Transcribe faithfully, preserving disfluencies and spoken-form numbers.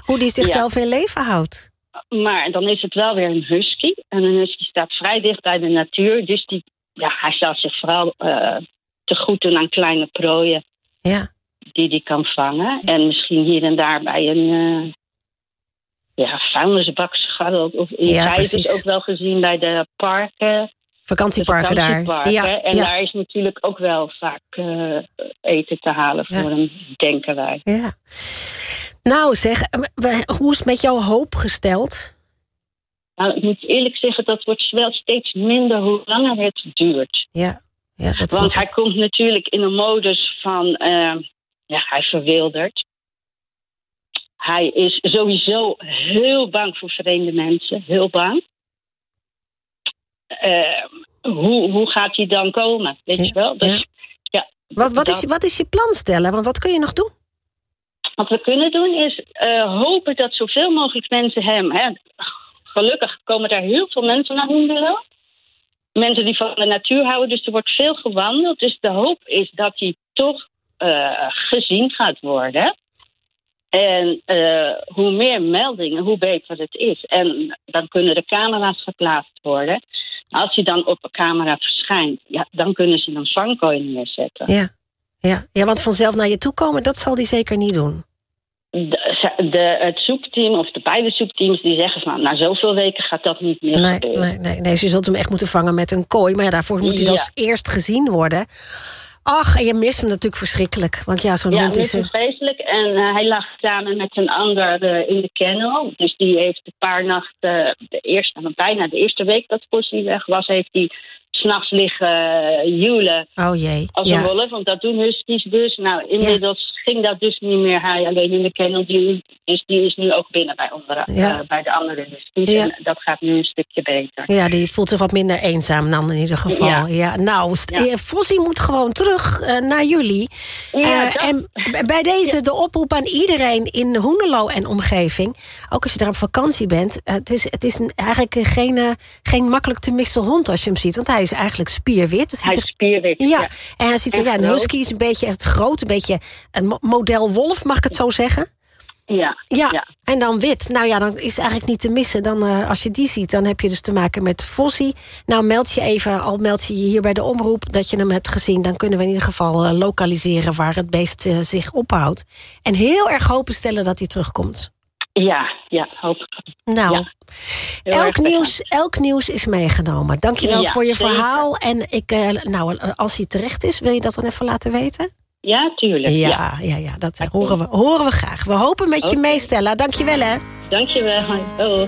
hoe die zichzelf ja. in leven houdt. Maar dan is het wel weer een husky. En een husky staat vrij dicht bij de natuur. Dus die, ja, hij zal zich vooral uh, te goed doen aan kleine prooien. Ja. Die hij kan vangen. Ja. En misschien hier en daar bij een uh, ja, vuilnisbak scharrelt. Of in ja, tijd is ook wel gezien bij de parken. Vakantieparken, de vakantieparken daar. Ja, en ja. daar is natuurlijk ook wel vaak uh, eten te halen voor ja. hem, denken wij. Ja. Nou zeg, hoe is het met jouw hoop gesteld? Nou, ik moet eerlijk zeggen, dat wordt wel steeds minder hoe langer het duurt. Ja, ja dat Want hij komt natuurlijk in een modus van, uh, ja, hij verwildert. Hij is sowieso heel bang voor vreemde mensen, heel bang. Uh, hoe, hoe gaat hij dan komen? Weet ja, je wel? Dus, ja. Ja, wat, wat, is, wat is je plan stellen? Want wat kun je nog doen? Wat we kunnen doen is uh, hopen dat zoveel mogelijk mensen hem... Hè, gelukkig komen daar heel veel mensen naar Hoenderloo. Mensen die van de natuur houden, dus er wordt veel gewandeld. Dus de hoop is dat hij toch uh, gezien gaat worden. En uh, hoe meer meldingen, hoe beter het is. En dan kunnen de camera's geplaatst worden. Als hij dan op een camera verschijnt, ja, dan kunnen ze een vangkooi neerzetten. Ja. Ja. ja, want vanzelf naar je toe komen, dat zal hij zeker niet doen. De, de, het zoekteam of de beide zoekteams die zeggen van, na zoveel weken gaat dat niet meer nee, gebeuren. Nee, nee, nee, ze zult hem echt moeten vangen met een kooi. Maar ja, daarvoor moet hij ja. dus eerst gezien worden. Ach, en je mist hem natuurlijk verschrikkelijk. Want ja, zo'n ja, hond is... Ja, vreselijk. En uh, hij lag samen met een ander uh, in de kennel. Dus die heeft een paar nachten, de eerste, bijna de eerste week dat Fossie weg was, heeft hij 's nachts liggen uh, joelen. Oh jee. Als ja. een wolf, want dat doen huskies dus. Nou, inmiddels ja. ging dat dus niet meer. Hij alleen in de kennel. Die, dus die is nu ook binnen bij, onder, ja. uh, bij de andere huskies. Ja. En dat gaat nu een stukje beter. Ja, die voelt zich wat minder eenzaam dan in ieder geval. Ja. Ja, nou, ja. Fossie moet gewoon terug uh, naar jullie. Ja, uh, en bij deze ja. de oproep aan iedereen in Hoenderloo en omgeving. Ook als je daar op vakantie bent. Uh, het is, het is een, eigenlijk geen, uh, geen makkelijk te missen hond als je hem ziet. Want hij is eigenlijk spierwit. Het hij is er, spierwit, ja. ja. En hij ziet er, ja, een husky is een beetje echt groot. Een beetje een model wolf, mag ik het zo zeggen? Ja. Ja, ja. En dan wit. Nou ja, dan is eigenlijk niet te missen. Dan, uh, als je die ziet, dan heb je dus te maken met Fossie. Nou, meld je even, al meld je je hier bij de omroep dat je hem hebt gezien. Dan kunnen we in ieder geval uh, lokaliseren waar het beest uh, zich ophoudt. En heel erg hopen stellen dat hij terugkomt. Ja, ja, hoop ik. Nou, ja. elk, nieuws, elk nieuws is meegenomen. Dankjewel ja, voor je zeker. verhaal. En ik, uh, nou, als hij terecht is, wil je dat dan even laten weten? Ja, tuurlijk. Ja, ja. ja, ja dat okay. horen, we, horen we graag. We hopen met okay. je mee, Stella. Dankjewel, hè. Dankjewel. Oh.